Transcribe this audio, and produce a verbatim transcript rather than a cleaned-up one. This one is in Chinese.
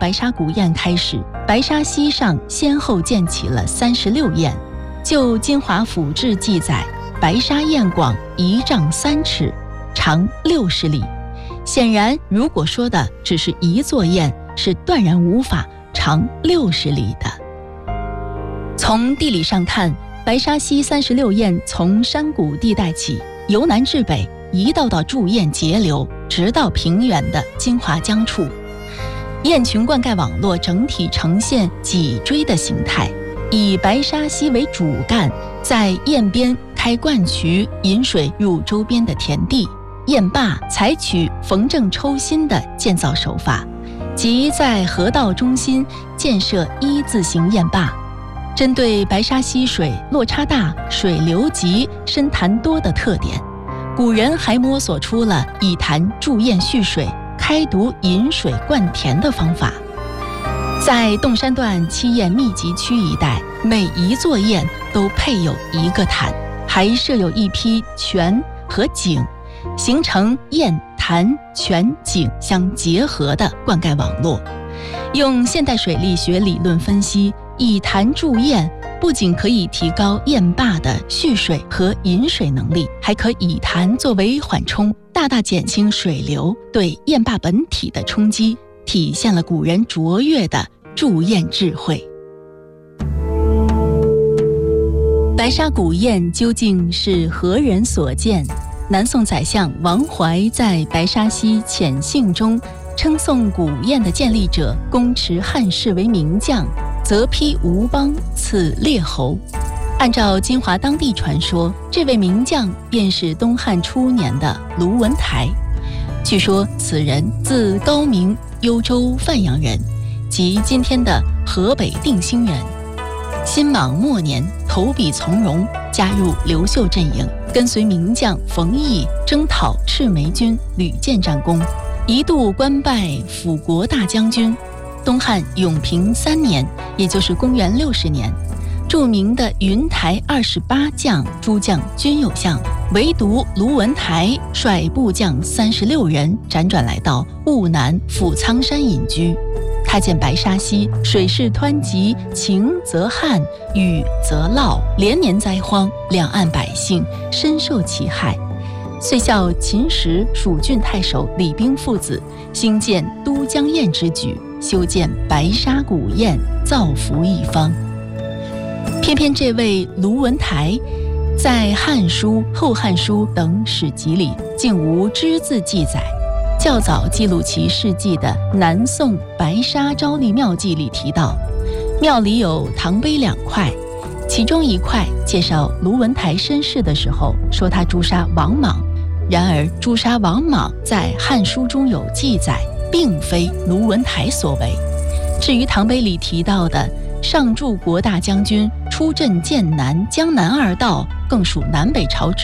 白沙古堰开始，白沙溪上先后建起了三十六堰。就金华府志记载，白沙堰广一丈三尺，长六十里。显然，如果说的只是一座堰，是断然无法长六十里的。从地理上看，白沙溪三十六堰从山谷地带起，由南至北，一道道筑堰截流，直到平原的金华江处。堰群灌溉网络整体呈现脊椎的形态，以白沙溪为主干，在堰边开灌渠，引水入周边的田地。堰坝采取缝正抽心的建造手法，即在河道中心建设一字形堰坝。针对白沙溪水落差大、水流急、深潭多的特点，古人还摸索出了以潭筑堰蓄水、开渎引水灌田的方法。在洞山段七堰密集区一带，每一座堰都配有一个潭，还设有一批泉和井，形成堰、潭、泉、井相结合的灌溉网络。用现代水利学理论分析，以潭筑堰不仅可以提高堰坝的蓄水和引水能力，还可以潭作为缓冲，大大减轻水流对堰坝本体的冲击，体现了古人卓越的筑堰智慧。白沙古堰究竟是何人所建？南宋宰相王怀在白沙溪遣信中称颂古堰的建立者公持汉室为名将，则批吴邦赐列侯。按照金华当地传说，这位名将便是东汉初年的卢文台。据说此人字高明，幽州范阳人，即今天的河北定兴人。辛卯末年投笔从戎，加入刘秀阵营，跟随名将冯异征讨赤眉军，屡建战功，一度官拜辅国大将军。东汉永平三年，也就是公元六十年，著名的云台二十八将诸将均有相，唯独卢文台率部将三十六人辗转来到婺南抚苍山隐居。他见白沙溪水势湍急，晴则旱，雨则涝，连年灾荒，两岸百姓深受其害，遂效秦时蜀郡太守李冰父子兴建都江堰之举，修建白沙古堰，造福一方。偏偏这位卢文台在《汉书》《后汉书》等史籍里竟无只字记载。较早记录其事迹的南宋白沙昭历庙记里提到，庙里有唐碑两块，其中一块介绍卢文台身世的时候说他诛杀王莽，然而诛杀王莽在《汉书》中有记载，并非卢文台所为。至于唐碑里提到的上柱国大将军出镇剑南、江南二道，更属南北朝之